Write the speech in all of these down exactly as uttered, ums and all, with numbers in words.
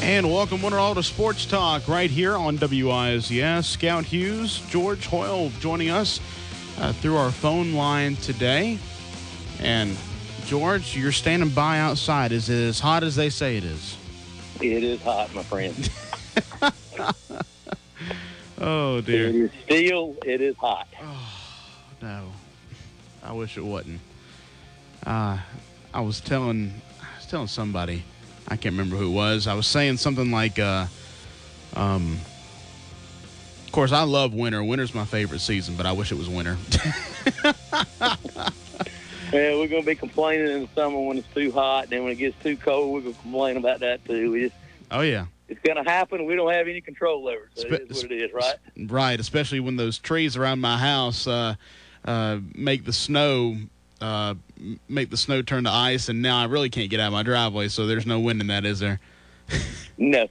And welcome, one and all, to Sports Talk right here on W I Z S. Scout Hughes, George Hoyle joining us uh, through our phone line today. And, George, you're standing by outside. Is it as hot as they say it is? It is hot, my friend. Oh, dear. It is still, it is hot. Oh, no. I wish it wasn't. Uh, I was telling, I was telling somebody, I can't remember who it was. I was saying something like, uh, um, of course, I love winter. Winter's my favorite season, but I wish it was winter. Yeah, we're going to be complaining in the summer when it's too hot. Then when it gets too cold, we're going to complain about that, too. We just, oh, yeah. It's going to happen. We don't have any control over it. So it is what it is, right? Right, especially when those trees around my house uh, uh, make the snow uh, make the snow turn to ice, and now I really can't get out of my driveway, so there's no wind in that, is there? No.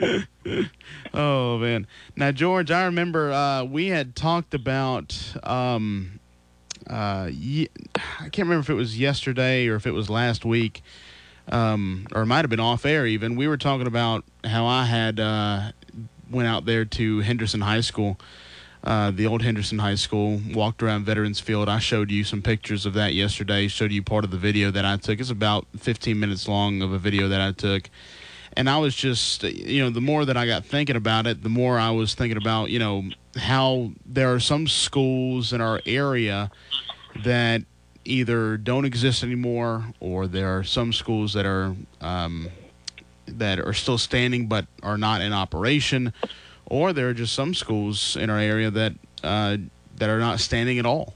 Oh, man. Now, George, I remember uh, we had talked about um, uh, ye- I can't remember if it was yesterday or if it was last week, um, or it might have been off air even. We were talking about how I had uh, went out there to Henderson High School, uh, the old Henderson High School, walked around Veterans Field. I showed you some pictures of that yesterday, showed you part of the video that I took. It's about fifteen minutes long of a video that I took. And I was just, you know, the more that I got thinking about it, the more I was thinking about, you know, how there are some schools in our area that either don't exist anymore, or there are some schools that are um, that are still standing but are not in operation, or there are just some schools in our area that uh, that are not standing at all.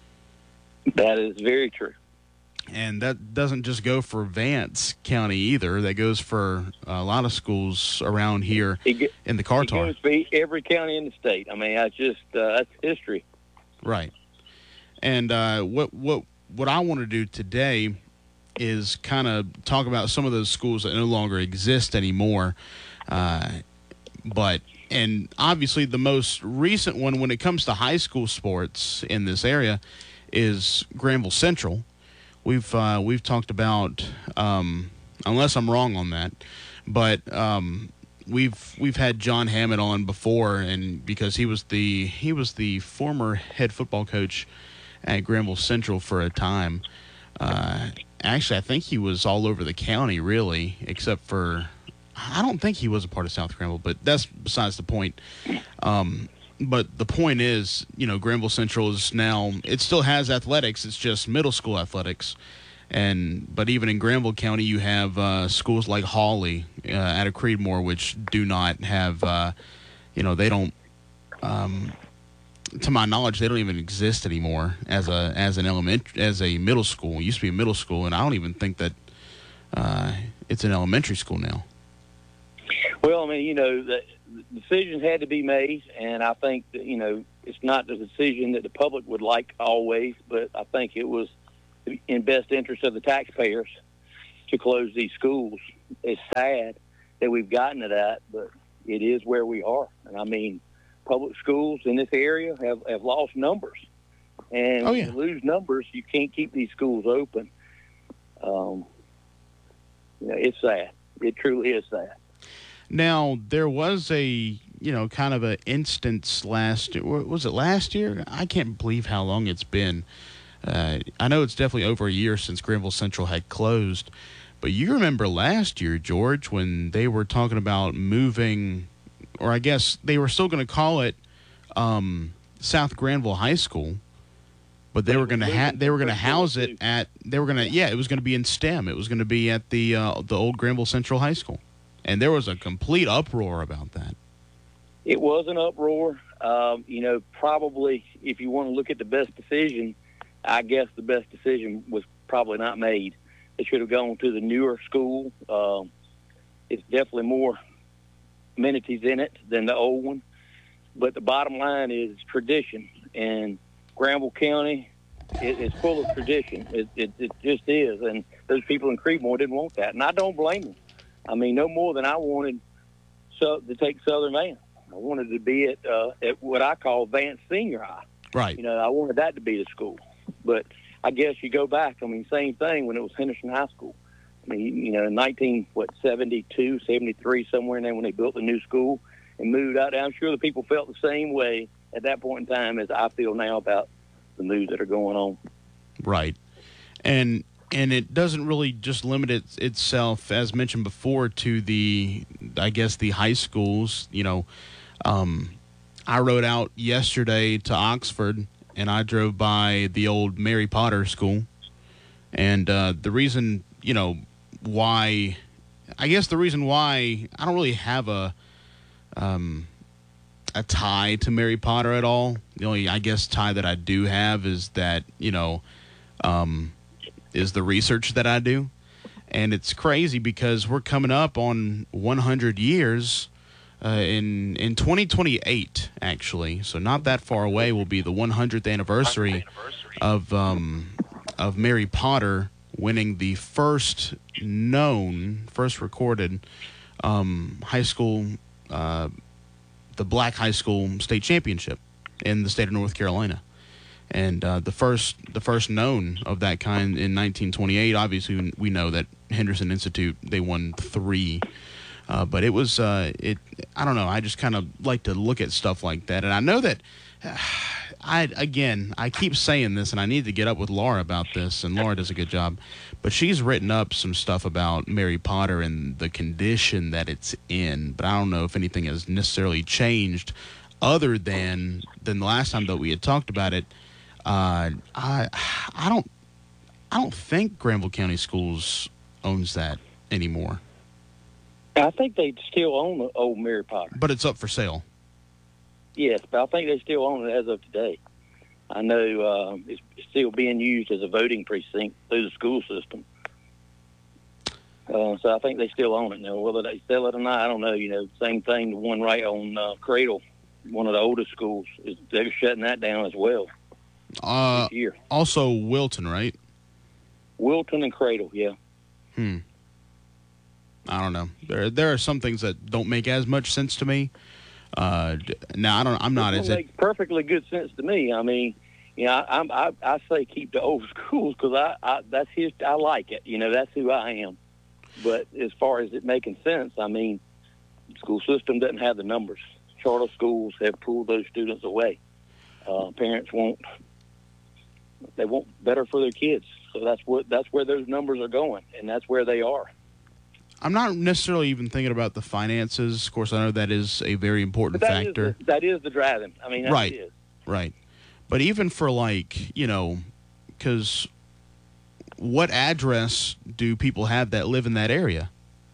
That is very true. And that doesn't just go for Vance County either. That goes for a lot of schools around here get, in the Cartar. It goes for every county in the state. I mean, that's just uh, that's history. Right. And uh, what what what I want to do today is kind of talk about some of those schools that no longer exist anymore. Uh, but and obviously the most recent one when it comes to high school sports in this area is Granville Central. We've uh, we've talked about, um, unless I'm wrong on that, but um, we've we've had John Hammond on before, and because he was the he was the former head football coach at Granville Central for a time. Uh, actually, I think he was all over the county, really, except for I don't think he was a part of South Granville, but that's besides the point. Um, But the point is, you know, Granville Central is now, it still has athletics. It's just middle school athletics. And but even in Granville County, you have uh, schools like Hawley uh, out of Creedmoor, which do not have, uh, you know, they don't, um, to my knowledge, they don't even exist anymore as a as an elementary, as a middle school. It used to be a middle school, and I don't even think that uh, it's an elementary school now. Well, I mean, you know, the decisions had to be made, and I think that, you know, it's not the decision that the public would like always, but I think it was in best interest of the taxpayers to close these schools. It's sad that we've gotten to that, but it is where we are. And, I mean, public schools in this area have, have lost numbers. And oh, yeah. when you lose numbers, you can't keep these schools open. Um, you know, it's sad. It truly is sad. Now, there was a, you know, kind of an instance last, was it last year? I can't believe how long it's been. Uh, I know it's definitely over a year since Granville Central had closed, but you remember last year, George, when they were talking about moving, or I guess they were still going to call it um, South Granville High School, but they were going to ha- they were going to house it at, they were going to, yeah, it was going to be in STEM. It was going to be at the uh, the old Granville Central High School. And there was a complete uproar about that. It was an uproar. Um, you know, probably if you want to look at the best decision, I guess the best decision was probably not made. They should have gone to the newer school. Um, it's definitely more amenities in it than the old one. But the bottom line is tradition. And Granville County is, is full of tradition. It, it, it just is. And those people in Creedmoor didn't want that. And I don't blame them. I mean, no more than I wanted so, to take Southern Vance. I wanted to be at, uh, at what I call Vance Senior High. Right. You know, I wanted that to be the school. But I guess you go back, I mean, same thing when it was Henderson High School. I mean, you know, in nineteen, what, seventy-two, seventy-three, somewhere in there when they built the new school and moved out there. I'm sure the people felt the same way at that point in time as I feel now about the moves that are going on. Right. And and it doesn't really just limit it, itself, as mentioned before, to the, I guess, the high schools. You know, um, I rode out yesterday to Oxford, and I drove by the old Mary Potter School. And uh, the reason, you know, why, I guess the reason why I don't really have a um, a tie to Mary Potter at all. The only, I guess, tie that I do have is that, you know, um, is the research that I do. And it's crazy because we're coming up on one hundred years uh, in in twenty twenty-eight, actually. So not that far away will be the one hundredth anniversary of um, of Mary Potter winning the first known, first recorded um, high school, uh, the black high school state championship in the state of North Carolina. And uh, the first the first known of that kind in nineteen twenty-eight, obviously we know that Henderson Institute, they won three. Uh, but it was, uh, it. I don't know, I just kind of like to look at stuff like that. And I know that, uh, I again, I keep saying this, and I need to get up with Laura about this, and Laura does a good job. But she's written up some stuff about Mary Potter and the condition that it's in. But I don't know if anything has necessarily changed other than, than the last time that we had talked about it. Uh, I I don't I don't think Granville County Schools owns that anymore. I think they still own the old Mary Potter. But it's up for sale. Yes, but I think they still own it as of today. I know uh, it's still being used as a voting precinct through the school system. Uh, so I think they still own it now. Whether they sell it or not, I don't know. You know, same thing. The one right on uh, Cradle, one of the oldest schools, is they're shutting that down as well. Uh, this year. Also Wilton, right? Wilton and Cradle, yeah. Hmm. I don't know. There, there are some things that don't make as much sense to me. Uh, now I don't. I'm not as. It makes perfectly good sense to me. I mean, you know, I, I, I say keep the old schools because I, I, that's his. I like it. You know, that's who I am. But as far as it making sense, I mean, the school system doesn't have the numbers. Charter schools have pulled those students away. Uh, parents won't. They want better for their kids, so that's what that's where those numbers are going, and that's where they are. I'm not necessarily even thinking about the finances. Of course, I know that is a very important but that factor. Is the, that is the driving. I mean, that's right, it is. right. But even for like, you know, because what address do people have that live in that area?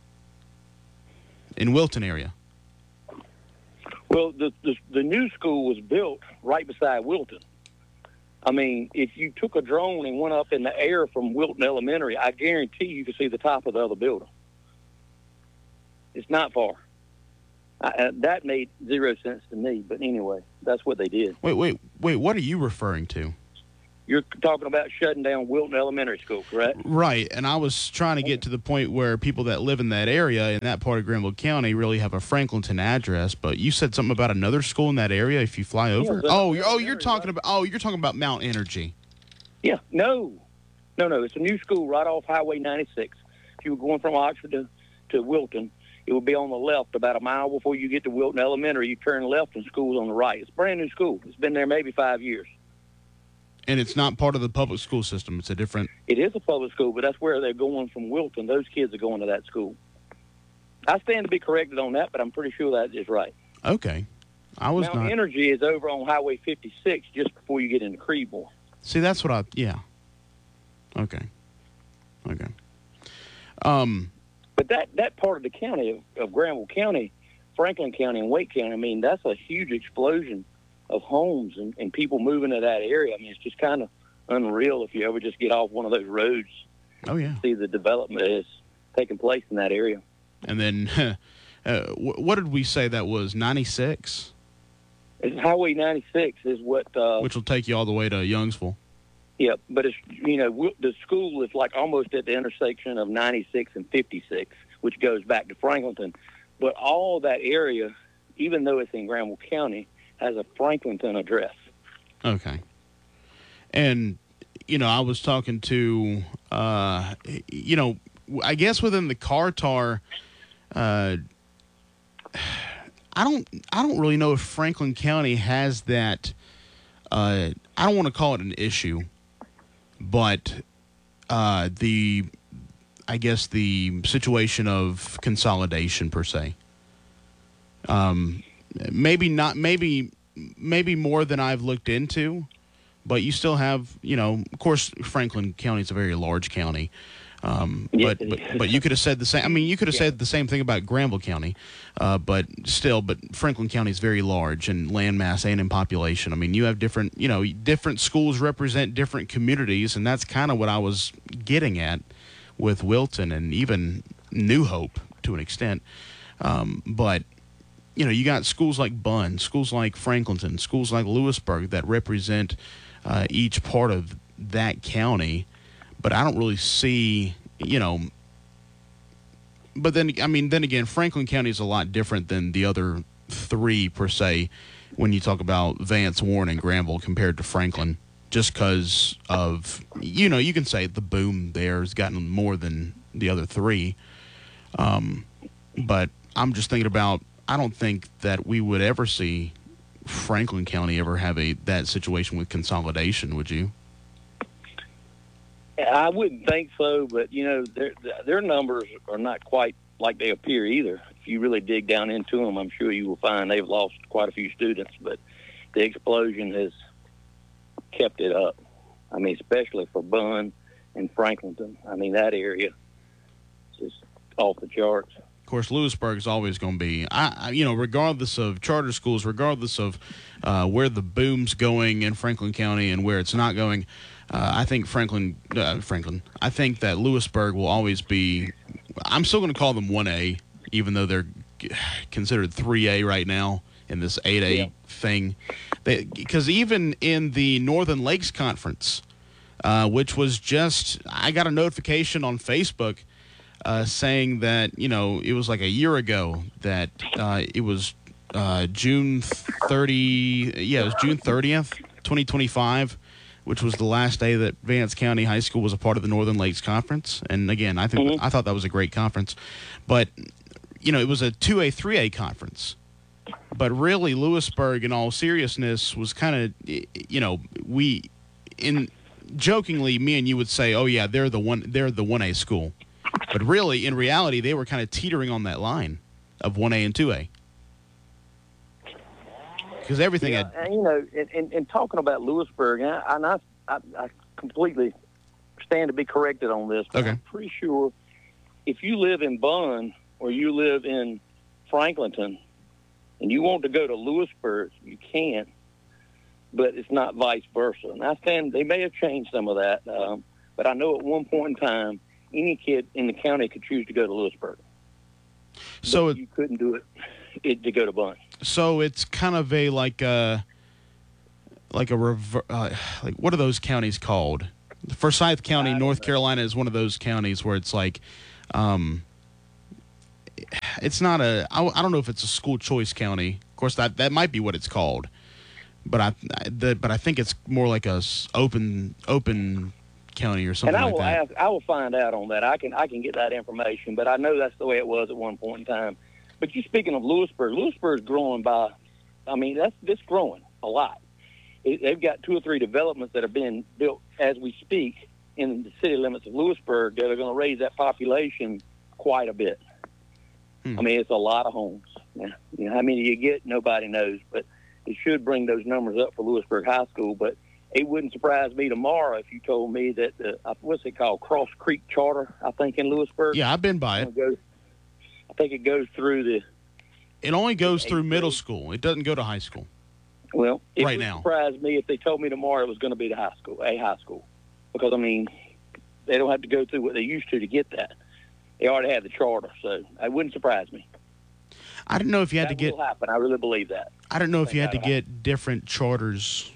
In Wilton area? Well, the, the the new school was built right beside Wilton. I mean, if you took a drone and went up in the air from Wilton Elementary, I guarantee you could see the top of the other building. It's not far. I, uh, that made zero sense to me, but anyway, that's what they did. Wait, wait, wait. What are you referring to? You're talking about shutting down Wilton Elementary School, correct? Right, and I was trying to get to the point where people that live in that area, in that part of Granville County, really have a Franklinton address. But you said something about another school in that area if you fly over. Yeah, oh, you're, oh, you're talking about oh, you're talking about Mount Energy. Yeah, no, no, no. It's a new school right off Highway ninety-six. If you were going from Oxford to, to Wilton, it would be on the left about a mile before you get to Wilton Elementary. You turn left and school's on the right. It's a brand new school. It's been there maybe five years. And it's not part of the public school system. It's a different... It is a public school, but that's where they're going from Wilton. Those kids are going to that school. I stand to be corrected on that, but I'm pretty sure that is right. Okay. I was Mount not... Energy is over on Highway fifty-six just before you get into Creedmoor. See, that's what I... Yeah. Okay. Okay. Um... But that, that part of the county, of, of Granville County, Franklin County, and Wake County, I mean, that's a huge explosion of homes and, and people moving to that area. I mean, it's just kind of unreal if you ever just get off one of those roads. Oh, yeah. See the development that's taking place in that area. And then, uh, what did we say that was, ninety-six? It's Highway ninety-six is what... Uh, Which will take you all the way to Youngsville. Yeah, but it's, you know, the school is like almost at the intersection of ninety-six and fifty-six, which goes back to Franklinton. But all that area, even though it's in Granville County, has a Franklinton address. Okay. And, you know, I was talking to, uh, you know, I guess within the Cartar, uh, I don't I don't really know if Franklin County has that. Uh, I don't want to call it an issue, but uh, the I guess the situation of consolidation per se. Um, maybe not. Maybe maybe more than I've looked into, but you still have, you know, of course, Franklin County is a very large county. Um, Yeah. but, but but you could have said the same. I mean, you could have Yeah. said the same thing about Granville County, uh, but still, but Franklin County is very large in landmass and in population. I mean, you have different, you know, different schools represent different communities, and that's kind of what I was getting at with Wilton and even New Hope to an extent. Um, but you know, you got schools like Bunn, schools like Franklinton, schools like Lewisburg that represent uh, each part of that county. But I don't really see, you know, but then, I mean, then again, Franklin County is a lot different than the other three, per se, when you talk about Vance, Warren, and Granville compared to Franklin, just because of, you know, you can say the boom there has gotten more than the other three. Um, but I'm just thinking about, I don't think that we would ever see Franklin County ever have a that situation with consolidation, would you? I wouldn't think so, but you know, their their numbers are not quite like they appear either. If you really dig down into them, I'm sure you will find they've lost quite a few students, but the explosion has kept it up. I mean, especially for Bunn and Franklinton. I mean, that area is just off the charts. Of course, Lewisburg is always going to be, I, I, you know, regardless of charter schools, regardless of uh, where the boom's going in Franklin County and where it's not going. Uh, I think Franklin, uh, Franklin, I think that Lewisburg will always be, I'm still going to call them one A, even though they're considered three A right now in this eight A Yeah. thing. Because even in the Northern Lakes Conference, uh, which was just, I got a notification on Facebook uh, saying that, you know, it was like a year ago that uh, it was uh, June thirtieth, yeah, it was June thirtieth, twenty twenty-five, which was the last day that Vance County High School was a part of the Northern Lakes Conference. And again, I think Mm-hmm. I thought that was a great conference. But, you know, it was a two A, three A conference. But really, Lewisburg, in all seriousness, was kind of, you know, we, in jokingly, me and you would say, oh, yeah, they're the one, they're the one A school. But really, in reality, they were kind of teetering on that line of one A and two A. Because everything Yeah, had, and, you know, and, and, and talking about Lewisburg, and, I, and I, I, I completely stand to be corrected on this, but Okay. I'm pretty sure if you live in Bunn or you live in Franklinton and you want to go to Lewisburg, you can, but it's not vice versa. And I stand, they may have changed some of that, um, but I know at one point in time, any kid in the county could choose to go to Lewisburg. so But it, you couldn't do it, it to go to Bunn. so it's kind of a like a like a rever- uh, like what are those counties called? Forsyth County, I don't North know. Carolina is one of those counties where it's like, um, it's not a. I, I don't know if it's a school choice county. Of course, that that might be what it's called, but I, I the, but I think it's more like a s- open open county or something And I like will that. ask, I will find out on that. I can I can get that information, but I know that's the way it was at one point in time. But you speaking of Lewisburg, Lewisburg's growing by, I mean that's it's growing a lot. It, they've got two or three developments that are being built as we speak in the city limits of Lewisburg that are going to raise that population quite a bit. Hmm. I mean it's a lot of homes. Yeah, you know, how many you get, nobody knows, but it should bring those numbers up for Lewisburg High School. But it wouldn't surprise me tomorrow if you told me that uh, what's it called, Cross Creek Charter, I think in Lewisburg. Yeah, I've been by it. Goes, I think it goes through the. It only goes eighth through middle grade. school. It doesn't go to high school. Well, it Right would now. surprise me if they told me tomorrow it was going to be the high school, a high school, because I mean, they don't have to go through what they used to to get that. They already have the charter, so it wouldn't surprise me. I didn't know if you had that to get. will happen. I really believe that. I didn't know if you had to Think that'll get different charters.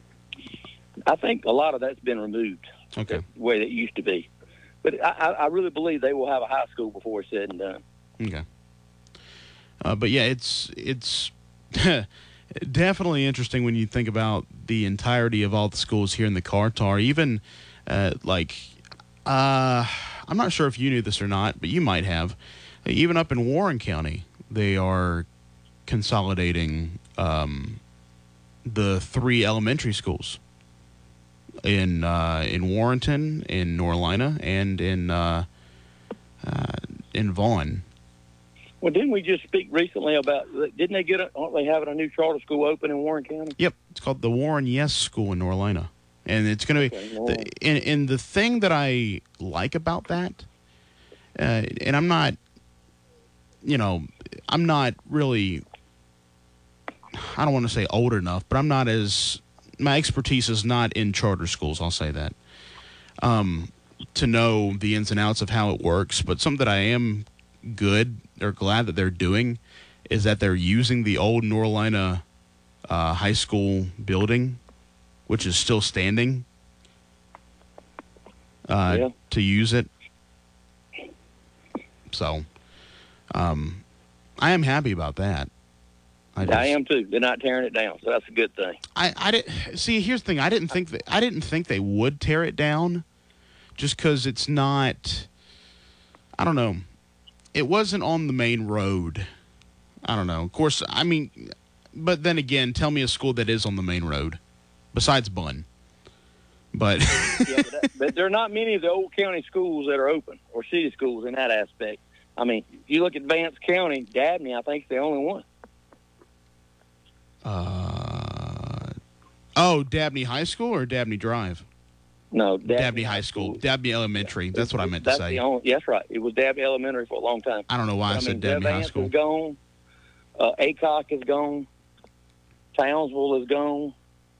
I think a lot of that's been removed. Okay. The way that it used to be. But I, I I really believe they will have a high school before it's said and done. Okay. Uh, but yeah, it's it's definitely interesting when you think about the entirety of all the schools here in the Cartar. Even uh, like, uh, I'm I'm not sure if you knew this or not, but you might have. Even up in Warren County, they are consolidating um, the three elementary schools in uh, in Warrenton, in Norlina, and in uh, uh, in Vaughn. Well, didn't we just speak recently about? Didn't they get? A, aren't they having a new charter school open in Warren County? Yep, it's called the Warren Yes School in Norlina, and it's going to be. Okay, no. The, and, and the thing that I like about that, uh, and I'm not, you know, I'm not really. I don't want to say old enough, but I'm not as my expertise is not in charter schools. I'll say that. Um, to know the ins and outs of how it works, but something that I am good or glad that they're doing is that they're using the old Norlina uh, high school building, which is still standing, uh, Yeah. to use it. So, um, I am happy about that. I, just, I am too. They're not tearing it down, so that's a good thing. I, I didn't see. Here's the thing. I didn't think that. I didn't think they would tear it down, just because it's not. I don't know. It wasn't on the main road. I don't know. Of course, I mean, but then again, tell me a school that is on the main road, besides Bunn. But yeah, but, that, but there are not many of the old county schools that are open, or city schools in that aspect. I mean, you look at Vance County, Dabney, I think is the only one. Uh, oh, Dabney High School or Dabney Drive? No, Dabney, Dabney High School. Dabney Elementary. That's what I meant to that's say. The only, that's right. It was Dabney Elementary for a long time. I don't know why but, I, I said mean, Dabney High Vance School. is gone. Uh, Acock is gone. Townsville is gone.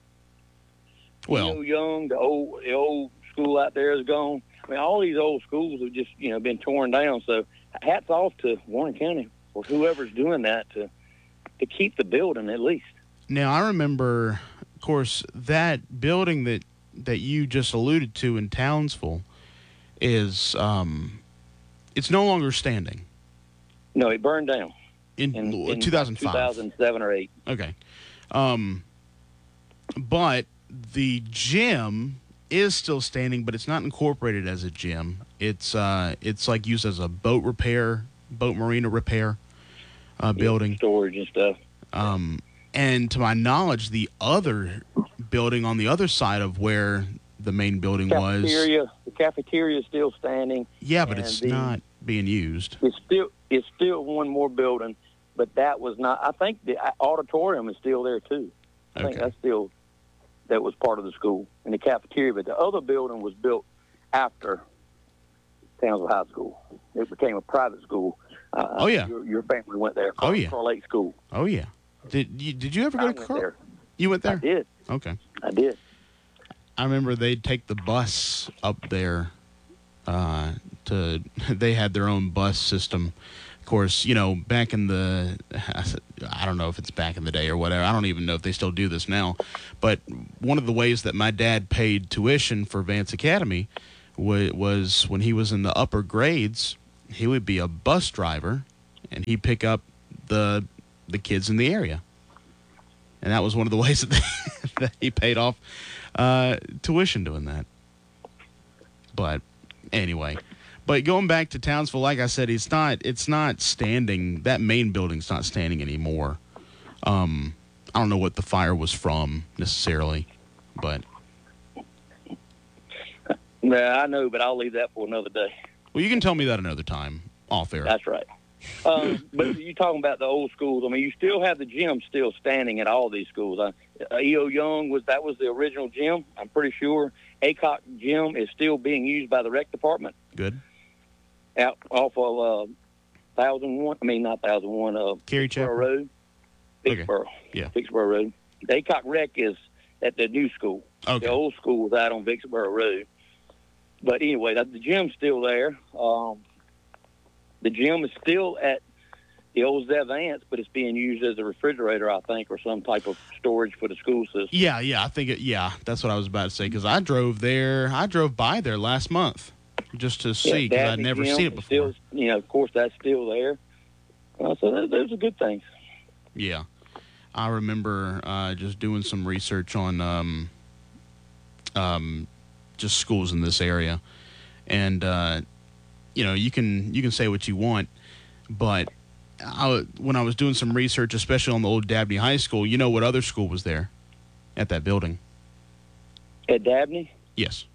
Well, Theo Young, the old the old school out there is gone. I mean, all these old schools have just you know been torn down. So, hats off to Warren County or whoever's doing that to to keep the building at least. now I remember, of course, that building that that you just alluded to in Townsville is um, it's no longer standing. No, it burned down In, in, in two thousand five. two thousand seven or eight. Okay. Um, but the gym is still standing, but it's not incorporated as a gym. It's uh, it's like used as a boat repair, boat marina repair uh, building. Yeah, storage and stuff. Um, and to my knowledge, the other building on the other side of where the main building Cafeteria, was, the cafeteria is still standing. yeah, but and it's the- not being used. It's still it's still one more building, but that was not. I think the auditorium is still there too. I think Okay. that's still that was part of the school and the cafeteria. But the other building was built after Townsville High School. It became a private school. Uh, Oh, yeah. your, your family went there. Oh, yeah. Carl Lake School. Oh yeah. Did you did you ever I go went to Carl? there. You went I there? did. Okay. I did. I remember they'd take the bus up there. Uh, to they had their own bus system. Of course, you know, back in the, I don't know if it's back in the day or whatever. I don't even know if they still do this now. But one of the ways that my dad paid tuition for Vance Academy wa- was when he was in the upper grades, he would be a bus driver, and he'd pick up the the kids in the area. And that was one of the ways that, they, that he paid off uh, tuition doing that. But anyway, but going back to Townsville, like I said, it's not it's not standing. That main building's not standing anymore. Um, I don't know what the fire was from necessarily, but Yeah, I know, but I'll leave that for another day. well, you can tell me that another time, off air. That's right. Um, but you talking about the old schools? I mean, you still have the gym still standing at all these schools. Uh, E O Young was that was the original gym. I'm pretty sure Acock Gym is still being used by the rec department Good. out off of uh, Thousand One. I mean, not Thousand One. Uh, Carrie Vicksboro Chapel. Road. Okay. Vicksboro. Yeah. Vicksboro Road. The Acock Rec is at the new school. Okay. The old school was out on Vicksboro Road. But anyway, that, the gym's still there. Um, the gym is still at the old Zev Ants, but it's being used as a refrigerator, I think, or some type of storage for the school system. Yeah, yeah, I think it. Yeah, that's what I was about to say because I drove there. I drove by there last month just to see because Yeah, I'd never Dabney seen Gym it is before. Still, you know, of course, that's still there. Uh, so those, those are good things. Yeah, I remember uh, just doing some research on um, um, just schools in this area, and uh, you know, you can you can say what you want, but I, when I was doing some research, especially on the old Dabney High School, you know what other school was there at that building? At Dabney? Yes.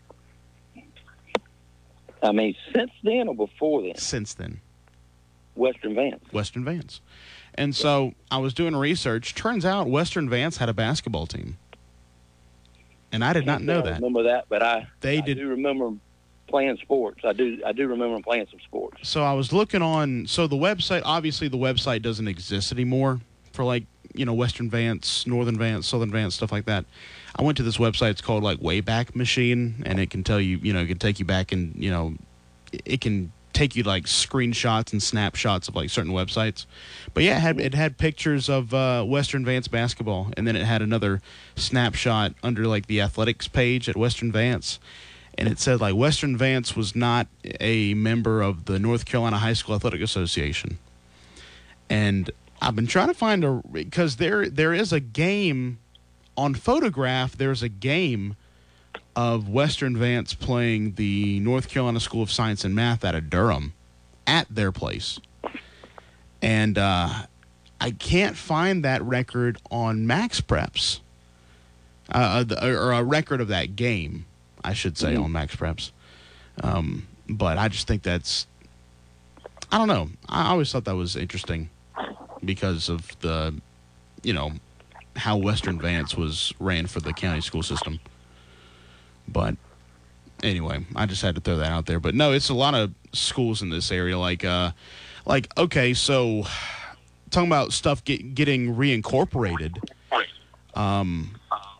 I mean, since then or before then? Since then. Western Vance. Western Vance. And so I was doing research. Turns out Western Vance had a basketball team. And I did not know that. I remember that, but I, they I did, do remember playing sports. I do I do remember playing some sports. So I was looking on, so the website, obviously the website doesn't exist anymore for like, you know, Western Vance, Northern Vance, Southern Vance, stuff like that. I went to this website, it's called like Wayback Machine, and it can tell you, you know, it can take you back and, you know, it can take you like screenshots and snapshots of like certain websites. But yeah, it had, it had pictures of uh, Western Vance basketball, and then it had another snapshot under like the athletics page at Western Vance. And it said like Western Vance was not a member of the North Carolina High School Athletic Association. And I've been trying to find a, because there there is a game on Photograph. There's a game of Western Vance playing the North Carolina School of Science and Math out of Durham at their place. And uh, I can't find that record on Max Preps, uh, or a record of that game, I should say, mm-hmm. on Max Preps. Um, but I just think that's, I don't know. I always thought that was interesting because of the, you know, how Western Vance was ran for the county school system. But anyway, I just had to throw that out there. But no, it's a lot of schools in this area. Like, uh, like okay, so talking about stuff get, getting reincorporated. Um,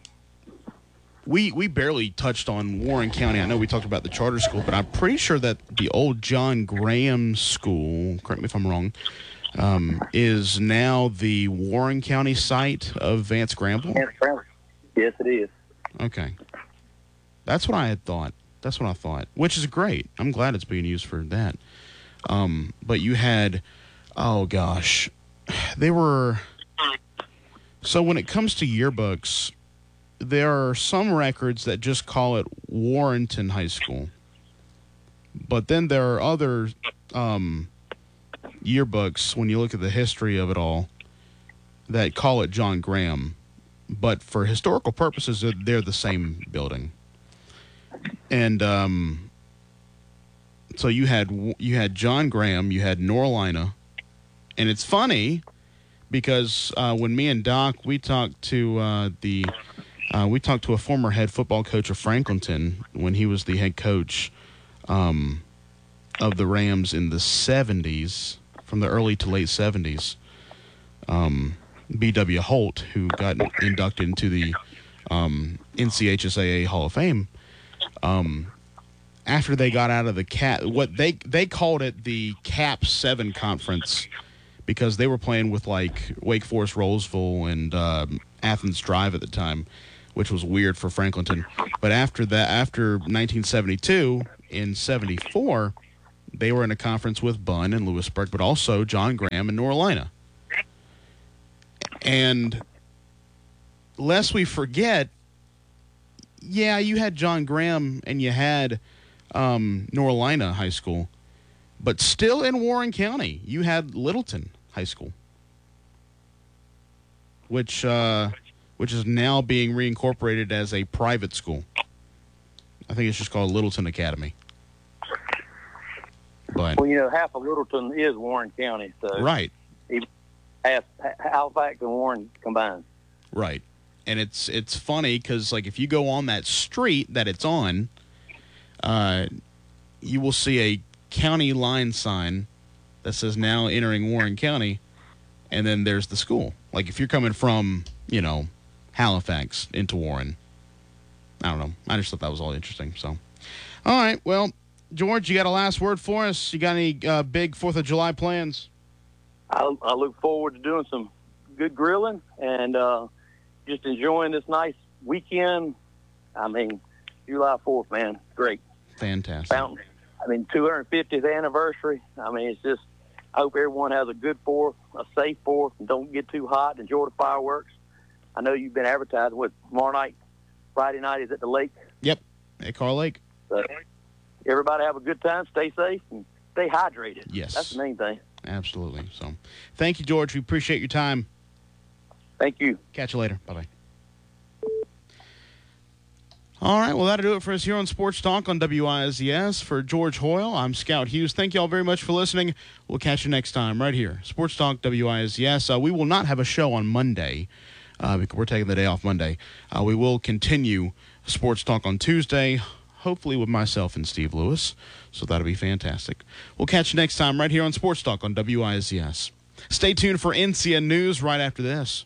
we we barely touched on Warren County. I know we talked about the charter school, but I'm pretty sure that the old John Graham School, correct me if I'm wrong, um, is now the Warren County site of Vance Granville. Yes, it is. Okay. That's what I had thought. That's what I thought, which is great. I'm glad it's being used for that. Um, but you had, oh gosh, they were, so when it comes to yearbooks, there are some records that just call it Warrenton High School. But then there are other um, yearbooks, when you look at the history of it all, that call it John Graham. But for historical purposes, they're the same building. And um, so you had you had John Graham, you had Norlina, and it's funny because uh, when me and Doc we talked to uh, the uh, we talked to a former head football coach of Franklinton when he was the head coach um, of the Rams in the seventies, from the early to late seventies. Um, B W Holt, who got inducted into the um, N C H S A A Hall of Fame. Um, after they got out of the cap, what they they called it the Cap Seven Conference, because they were playing with like Wake Forest, Roseville, and um, Athens Drive at the time, which was weird for Franklinton. But after that, after nineteen seventy-two, in seventy-four, they were in a conference with Bunn and Lewisburg, but also John Graham and Norlina. And lest we forget, yeah, you had John Graham and you had um, Norlina High School, but still in Warren County, you had Littleton High School, which uh, which is now being reincorporated as a private school. I think it's just called Littleton Academy. But well, you know, half of Littleton is Warren County, so right, half Halifax and Warren combined. Right. And it's it's funny because, like, if you go on that street that it's on, uh, you will see a county line sign that says now entering Warren County, and then there's the school. Like, if you're coming from, you know, Halifax into Warren, I don't know. I just thought that was all interesting. So, all right. Well, George, you got a last word for us? You got any uh, big fourth of July plans? I, I look forward to doing some good grilling and uh, just enjoying this nice weekend. I mean, July fourth, man, great. Fantastic. Fountain, I mean, two hundred fiftieth anniversary. I mean, it's just, I hope everyone has a good fourth, a safe fourth, and don't get too hot. Enjoy the fireworks. I know you've been advertising with tomorrow night, Friday night is at the lake. Yep, at Carl Lake. So, everybody have a good time, stay safe, and stay hydrated. Yes. That's the main thing. Absolutely. So thank you, George. We appreciate your time. Thank you. Catch you later. Bye-bye. All right, well, that'll do it for us here on Sports Talk on W I Z S. For George Hoyle, I'm Scout Hughes. Thank you all very much for listening. We'll catch you next time right here. Sports Talk, W I Z S. Uh, we will not have a show on Monday uh, because we're taking the day off Monday. Uh, we will continue Sports Talk on Tuesday, hopefully with myself and Steve Lewis. So that'll be fantastic. We'll catch you next time right here on Sports Talk on W I Z S. Stay tuned for N C N News right after this.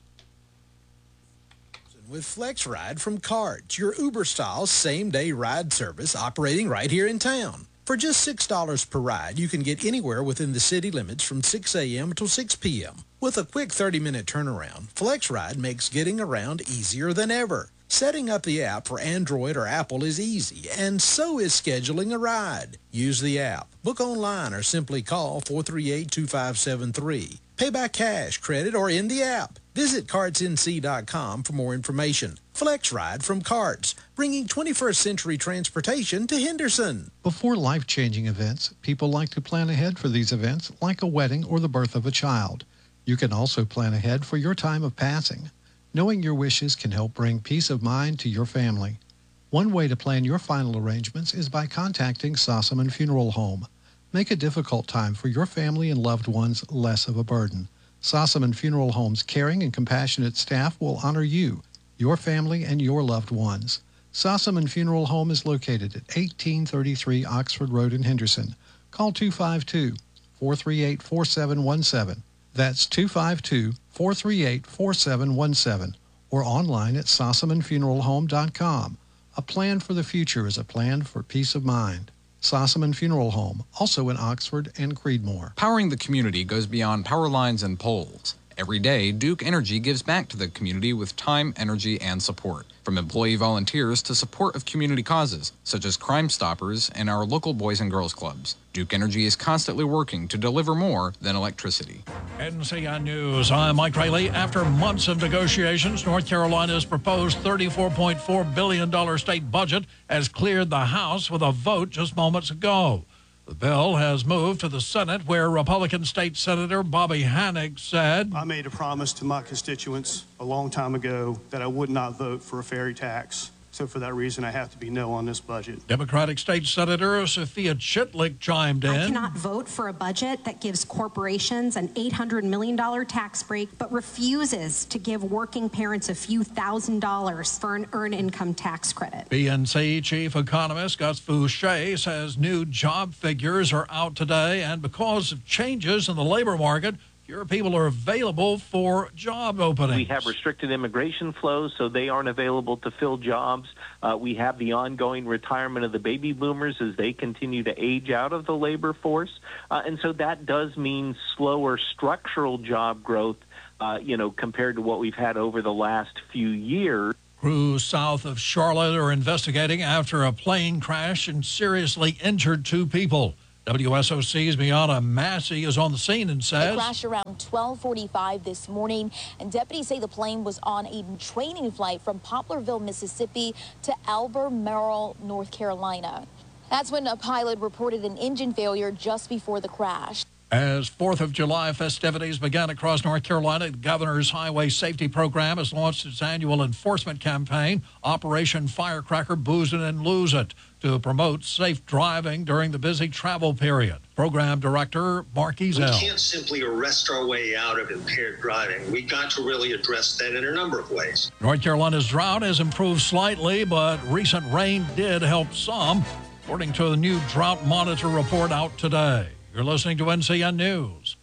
With FlexRide from Carts, your Uber-style same-day ride service operating right here in town. For just six dollars per ride, you can get anywhere within the city limits from six a.m. until six p.m. With a quick thirty-minute turnaround, FlexRide makes getting around easier than ever. Setting up the app for Android or Apple is easy, and so is scheduling a ride. Use the app, book online, or simply call four three eight, two five seven three. Pay by cash, credit, or in the app. Visit carts n c dot com for more information. FlexRide from Carts, bringing twenty-first century transportation to Henderson. Before life-changing events, people like to plan ahead for these events, like a wedding or the birth of a child. You can also plan ahead for your time of passing. Knowing your wishes can help bring peace of mind to your family. One way to plan your final arrangements is by contacting Sossaman Funeral Home. Make a difficult time for your family and loved ones less of a burden. Sossaman Funeral Home's caring and compassionate staff will honor you, your family, and your loved ones. Sossaman Funeral Home is located at eighteen thirty-three Oxford Road in Henderson. Call two five two, four three eight, four seven one seven. That's two five two, four three eight, four seven one seven, or online at sossaman funeral home dot com. A plan for the future is a plan for peace of mind. Sossaman Funeral Home, also in Oxford and Creedmoor. Powering the community goes beyond power lines and poles. Every day, Duke Energy gives back to the community with time, energy, and support. From employee volunteers to support of community causes, such as Crime Stoppers and our local Boys and Girls Clubs. Duke Energy is constantly working to deliver more than electricity. N C N News, I'm Mike Rayleigh. After months of negotiations, North Carolina's proposed thirty-four point four billion dollars state budget has cleared the House with a vote just moments ago. The bill has moved to the Senate, where Republican State Senator Bobby Hanig said, I made a promise to my constituents a long time ago that I would not vote for a ferry tax. So for that reason, I have to be no on this budget. Democratic State Senator Sophia Chitlick chimed in. I cannot vote for a budget that gives corporations an eight hundred million dollars tax break, but refuses to give working parents a few thousand dollars for an earned income tax credit. B N C Chief Economist Gus Fouché says new job figures are out today, and because of changes in the labor market, fewer people are available for job openings. We have restricted immigration flows, so they aren't available to fill jobs. Uh, we have the ongoing retirement of the baby boomers as they continue to age out of the labor force. Uh, and so that does mean slower structural job growth, uh, you know, compared to what we've had over the last few years. Crews south of Charlotte are investigating after a plane crash and seriously injured two people. W S O C's Miana Massey is on the scene and says, it crashed around twelve forty-five this morning, and deputies say the plane was on a training flight from Poplarville, Mississippi to Albemarle, North Carolina. That's when a pilot reported an engine failure just before the crash. As fourth of July festivities began across North Carolina, the Governor's Highway Safety Program has launched its annual enforcement campaign, Operation Firecracker Booze It and Lose It, to promote safe driving during the busy travel period. Program Director Mark Ezel. We can't simply arrest our way out of impaired driving. We've got to really address that in a number of ways. North Carolina's drought has improved slightly, but recent rain did help some, according to the new Drought Monitor report out today. You're listening to N C N News.